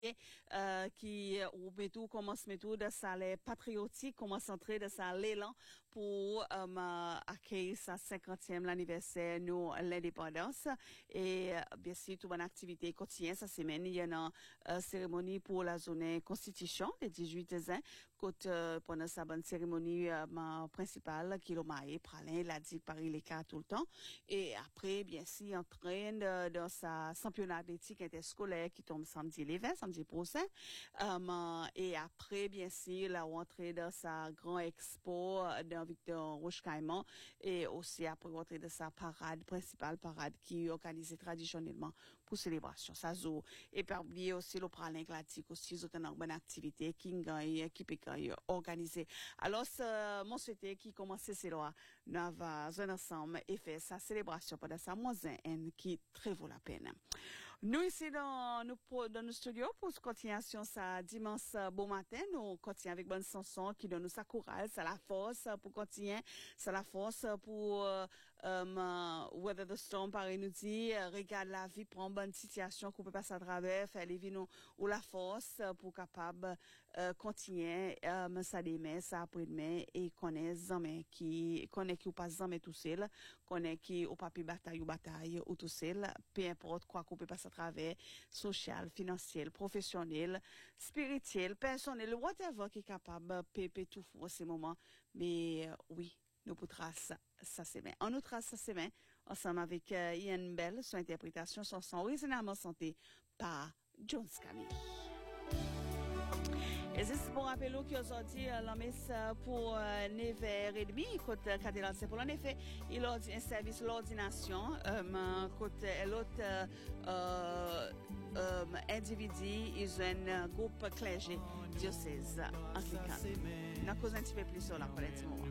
qui ou tout commence tout de ça les patriotiques commence entrer de ça l'élan pour accueillir sa 50e l'anniversaire nous l'indépendance et bien sûr toute bonne activité quotidienne cette semaine il y a une cérémonie pour la journée constitution le 18 juin pendant sa bonne cérémonie principale qui le maï pralin l'a dit Paris les cas tout le temps et après bien sûr entraîne dans sa championnat d'éthique interscolaire qui tombe samedi les 20 samedi prochain et après bien sûr la rentrée dans sa grand expo dans Victor Roche-Caïman et aussi après rentrée de sa parade principale parade qui est organisée traditionnellement pour célébration ça zo et pas oublier aussi le pralin classique aussi autant une bonne activité qui gagne qui peut organiser alors mon souhaité qui commencer c'est là nous va ensemble et faire sa célébration pendant sa moisson qui très vaut la peine nous ici dans nos studios pour continuation ça dimanche bon matin nous continuons avec bonne chanson qui donne nous sa courage ça la force pour continuer ça la force pour weather the storm par nous dit regarde la vie prend bonne situation qu'on peut passer à travers faire les vies nous ou la force pour capable continuer ça demain ça après demain et connaît qui ou pas jamais tout seul connaît qui ou pas bataille ou tout seul peu importe quoi qu'on peut passer à travers social financier professionnel spirituel personnel whatever qui est capable péper tout en ces moments mais oui nous pour trace ça c'est bien on nous trace ça c'est bien ensemble avec Ian Bell son interprétation son raisonnablement santé par Jones Camille. Et c'est pour rappeler qu'aujourd'hui, la messe pour 9h30, côté cathédrale, c'est pour en effet, il a un service l'ordination, côté l'autre individu, ils ont un groupe clergé diocèse anglican. On a causé un petit peu plus sur la pour un petit moment.